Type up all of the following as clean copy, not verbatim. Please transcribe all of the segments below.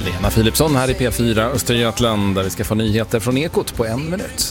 Lena Philipsson här i P4 Östergötland där vi ska få nyheter från Ekot på 1 minut.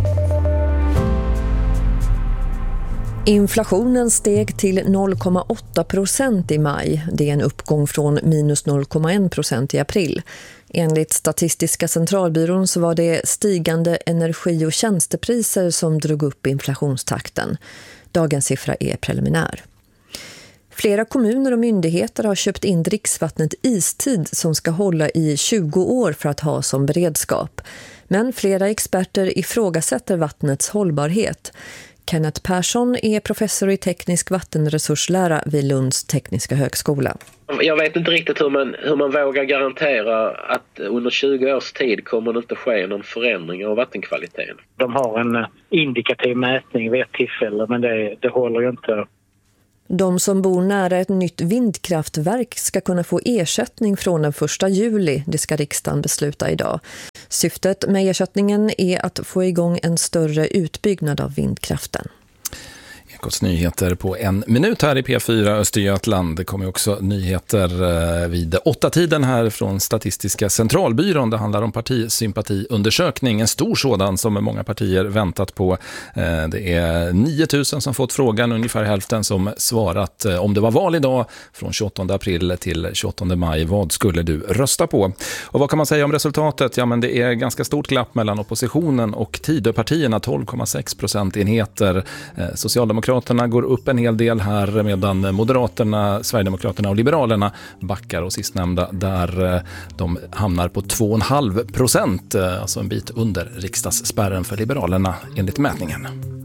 Inflationen steg till 0,8% i maj. Det är en uppgång från minus 0,1% i april. Enligt Statistiska centralbyrån så var det stigande energi- och tjänstepriser som drog upp inflationstakten. Dagens siffra är preliminär. Flera kommuner och myndigheter har köpt in dricksvattnet istid som ska hålla i 20 år för att ha som beredskap. Men flera experter ifrågasätter vattnets hållbarhet. Kenneth Persson är professor i teknisk vattenresurslära vid Lunds tekniska högskola. Jag vet inte riktigt hur man vågar garantera att under 20 års tid kommer det inte ske någon förändring av vattenkvaliteten. De har en indikativ mätning vid ett tillfälle, men det håller ju inte. De som bor nära ett nytt vindkraftverk ska kunna få ersättning från den 1 juli. Det ska riksdagen besluta idag. Syftet med ersättningen är att få igång en större utbyggnad av vindkraften. Ekots nyheter på 1 minut här i P4 Östergötland. Det kommer också nyheter vid 8-tiden här från Statistiska centralbyrån. Det handlar om partisympatiundersökning, en stor sådan som många partier väntat på. Det är 9000 som fått frågan, ungefär hälften som svarat om det var val idag från 28 april till 28 maj. Vad skulle du rösta på? Och vad kan man säga om resultatet? Ja, men det är ganska stort glapp mellan oppositionen och Tidöpartierna, 12,6 procentenheter. Socialdemokraterna går upp en hel del här medan Moderaterna, Sverigedemokraterna och Liberalerna backar och sistnämnda där de hamnar på 2,5%, alltså en bit under riksdagsspärren för Liberalerna enligt mätningen.